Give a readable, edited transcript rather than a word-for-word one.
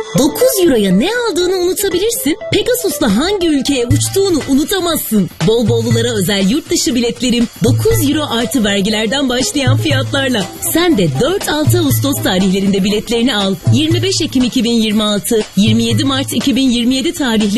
9 euroya ne aldığını unutabilirsin. Pegasus'la hangi ülkeye uçtuğunu unutamazsın. Bol bollulara özel yurt dışı biletlerim 9 euro artı vergilerden başlayan fiyatlarla. Sen de 4-6 Ağustos tarihlerinde biletlerini al. 25 Ekim 2026, 27 Mart 2027 tarihli